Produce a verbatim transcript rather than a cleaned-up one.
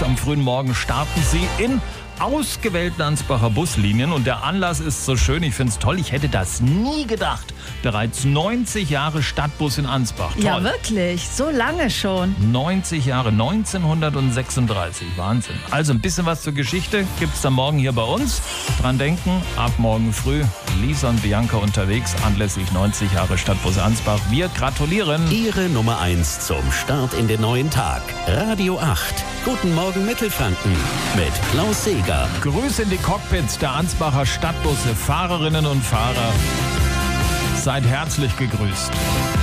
Am frühen Morgen starten sie in ausgewählten Ansbacher Buslinien und der Anlass ist so schön, ich finde es toll, ich hätte das nie gedacht. Bereits neunzig Jahre Stadtbus in Ansbach. Toll. Ja, wirklich, so lange schon. neunzig Jahre, neunzehnhundertsechsunddreißig, Wahnsinn. Also ein bisschen was zur Geschichte gibt's dann morgen hier bei uns. Dran denken, ab morgen früh Lisa und Bianca unterwegs anlässlich neunzig Jahre Stadtbus Ansbach. Wir gratulieren. Ihre Nummer eins zum Start in den neuen Tag. Radio acht. Guten Morgen Mittelfranken mit Klaus Seger. Grüße in die Cockpits der Ansbacher Stadtbusse, Fahrerinnen und Fahrer. Seid herzlich gegrüßt.